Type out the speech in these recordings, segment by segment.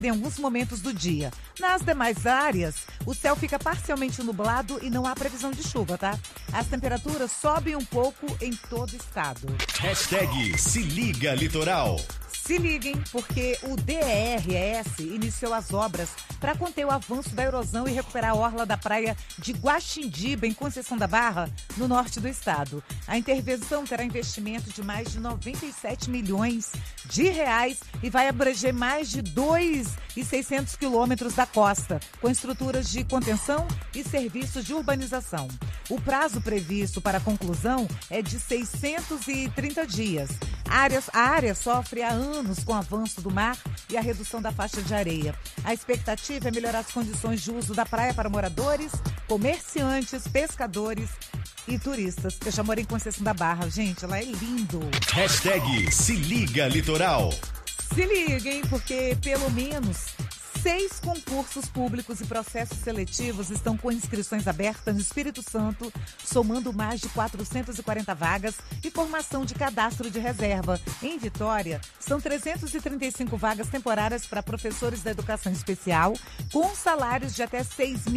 em alguns momentos do dia. Nas demais áreas, o céu fica parcialmente nublado e não há previsão de chuva, tá? As temperaturas sobem um pouco em todo o estado. Hashtag Se Liga Litoral. Se liguem, porque o DRS iniciou as obras para conter o avanço da erosão e recuperar a orla da praia de Guaxindiba, em Conceição da Barra, no norte do estado. A intervenção terá investimento de mais de 97 milhões de reais e vai abranger mais de 2.600 quilômetros da costa, com estruturas de contenção e serviços de urbanização. O prazo previsto para a conclusão é de 630 dias. A área sofre há anos com o avanço do mar e a redução da faixa de areia. A expectativa é melhorar as condições de uso da praia para moradores, comerciantes, pescadores e turistas. Eu já moro em Conceição da Barra, gente, lá é lindo. Hashtag Se Liga Litoral. Se liguem, porque pelo menos 6 concursos públicos e processos seletivos estão com inscrições abertas no Espírito Santo, somando mais de 440 vagas e formação de cadastro de reserva. Em Vitória, são 335 vagas temporárias para professores da educação especial, com salários de até R$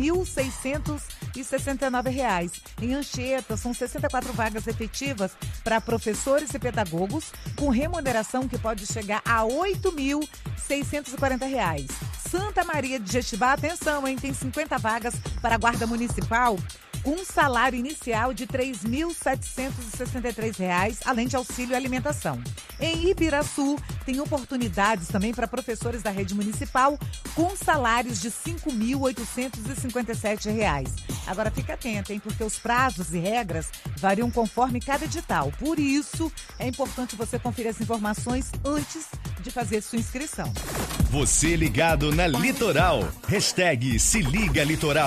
6.669. Em Anchieta, são 64 vagas efetivas para professores e pedagogos, com remuneração que pode chegar a R$ 8.640. Santa Maria de Jetibá, atenção, hein? Tem 50 vagas para a Guarda Municipal, com um salário inicial de R$ 3.763, além de auxílio alimentação. Em Ibiraçu, tem oportunidades também para professores da rede municipal, com salários de R$ 5.857. Agora fica atento, hein? Porque os prazos e regras variam conforme cada edital. Por isso, é importante você conferir as informações antes de fazer sua inscrição. Você ligado na Litoral. Hashtag Se Liga Litoral.